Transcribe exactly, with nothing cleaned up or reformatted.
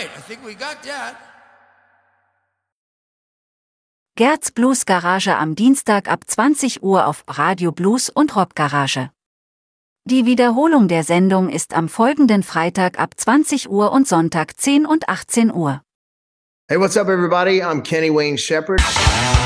right, I think we got that. Gerds Blues Garage am Dienstag ab zwanzig Uhr auf Radio Blues und Rock Garage. Die Wiederholung der Sendung ist am folgenden Freitag ab zwanzig Uhr und Sonntag zehn und achtzehn Uhr. Hey, what's up, everybody? I'm Kenny Wayne Shepherd.